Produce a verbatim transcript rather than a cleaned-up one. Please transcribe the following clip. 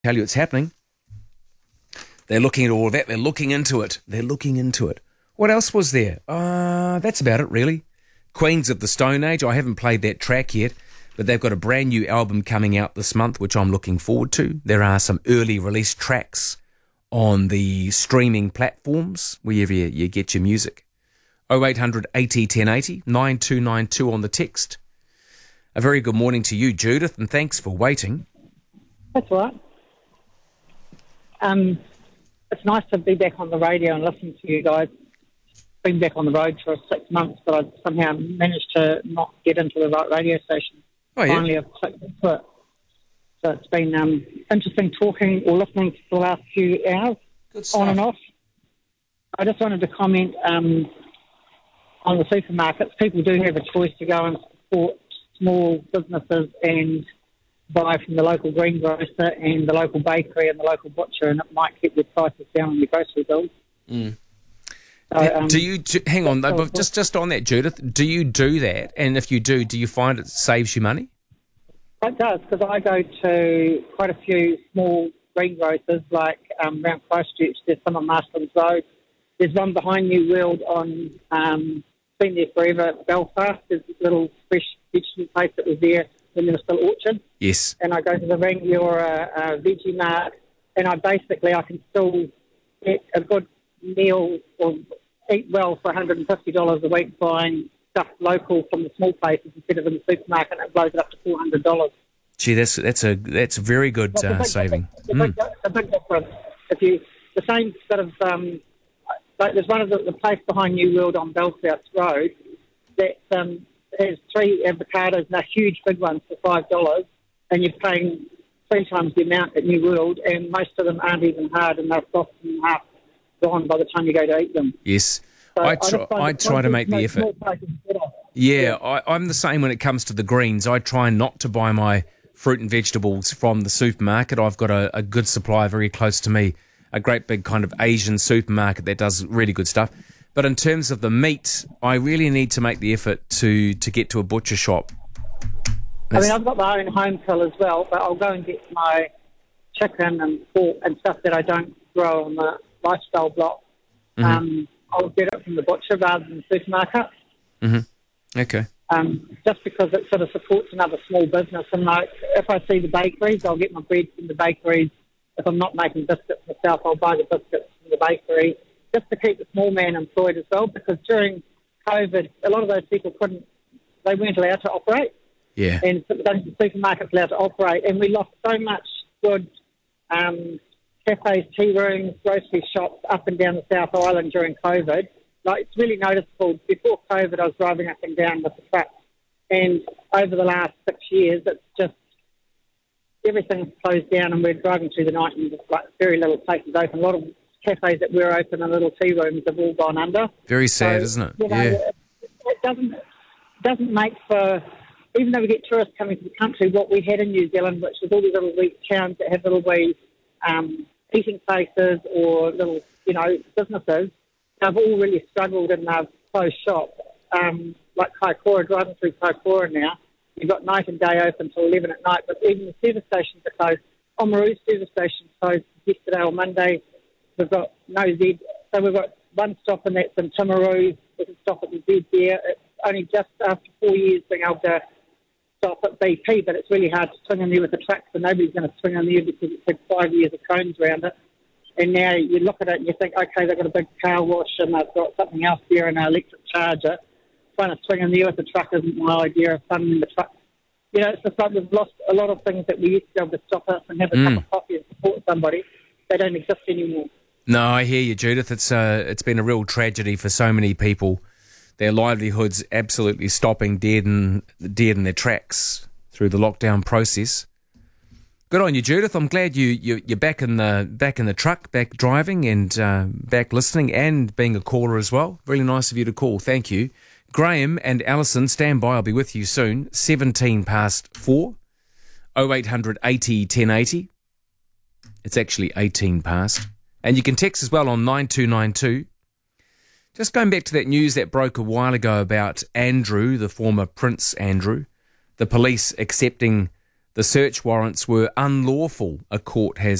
tell you it's happening. They're looking at all of that. They're looking into it. They're looking into it. What else was there? Uh, that's about it, really. Queens of the Stone Age. I haven't played that track yet, but they've got a brand new album coming out this month, which I'm looking forward to. There are some early release tracks on the streaming platforms, wherever you, you get your music. oh eight hundred eighty ten eighty, nine two nine two on the text. A very good morning to you, Judith, and thanks for waiting. That's all right. Um, it's nice to be back on the radio and listen to you guys. Been back on the road for six months, but I somehow managed to not get into the right radio station. Oh, yeah? Finally, I've clicked into it. So it's been um, interesting talking or listening for the last few hours, Good stuff. on and off. I just wanted to comment um, on the supermarkets. People do have a choice to go and support small businesses and buy from the local greengrocer and the local bakery and the local butcher, and it might keep their prices down on your grocery bills. Mm. So, um, do you do, hang on though, but just just on that, Judith? Do you do that? And if you do, do you find it saves you money? It does, because I go to quite a few small greengrocers, like um, around Christchurch. There's some on Marston's Road. There's one behind New World on, um, been there forever, Belfast. There's a little fresh vegetable place that was there when there was still orchard. Yes. And I go to the Rangi or a, a Veggie Mart, and I basically, I can still get a good meal or eat well for one hundred fifty dollars a week buying stuff local from the small places instead of in the supermarket, and it blows it up to four hundred dollars. Gee, that's that's a that's a very good Well, uh, big, saving. It's a, big, Mm. a big difference. If you the same sort of um, like there's one of the, the place behind New World on Belfast Road that um, has three avocados and they're huge big ones for five dollars, and you're paying three times the amount at New World, and most of them aren't even hard, and they're soft and half gone by the time you go to eat them. Yes. So I just try, find I it try to make the small effort. places better. Yeah, I, I'm the same when it comes to the greens. I try not to buy my fruit and vegetables from the supermarket. I've got a, a good supply very close to me, a great big kind of Asian supermarket that does really good stuff. But in terms of the meat, I really need to make the effort to, to get to a butcher shop. I mean, I've got my own home pill as well, but I'll go and get my chicken and pork and stuff that I don't grow on the lifestyle block. Mm-hmm. Um, I'll get it from the butcher rather than the supermarket. Mm-hmm. Okay. Um, just because it sort of supports another small business. And like, if I see the bakeries, I'll get my bread from the bakeries. If I'm not making biscuits myself, I'll buy the biscuits from the bakery, just to keep the small man employed as well. Because during COVID, a lot of those people couldn't, they weren't allowed to operate. Yeah. And the supermarkets allowed to operate. And we lost so much good um, cafes, tea rooms, grocery shops up and down the South Island during COVID. Like, it's really noticeable. Before COVID, I was driving up and down with the truck. And over the last six years, it's just, everything's closed down and we're driving through the night and just like very little places open. A lot of cafes that were open and little tea rooms have all gone under. Very sad, So, isn't it? you know, Yeah. It, it doesn't, doesn't make for, even though we get tourists coming to the country, what we had in New Zealand, which was all these little wee towns that have little wee um, eating places or little, you know, businesses, they've all really struggled and they've closed shop. Um, like Kaikoura, driving through Kaikoura now, you've got night and day open till eleven at night, but even the service stations are closed. Oamaru's service station closed yesterday or Monday. We've got no Z, so we've got one stop and that's in Timaru. We can stop at the Z there. It's only just after four years being able to stop at B P, but it's really hard to swing in there with the truck, so nobody's going to swing in there because it's had five years of cones around it. And now you look at it and you think, okay, they've got a big car wash and they've got something else there and an electric charger. Trying to swing in there with the truck isn't my idea of funding the truck. You know, it's just like we've lost a lot of things that we used to be able to stop us and have a Mm. cup of coffee and support somebody. They don't exist anymore. No, I hear you, Judith. It's uh, it's been a real tragedy for so many people. Their livelihoods absolutely stopping dead in, dead in their tracks through the lockdown process. Good on you, Judith. I'm glad you, you, you're back in the back in the truck, back driving and uh, back listening and being a caller as well. Really nice of you to call. Thank you. Graham and Alison, stand by. I'll be with you soon. seventeen past four. oh eight hundred eighty ten eighty. It's actually eighteen past. And you can text as well on nine two nine two. Just going back to that news that broke a while ago about Andrew, the former Prince Andrew, the police accepting The search warrants were unlawful, a court has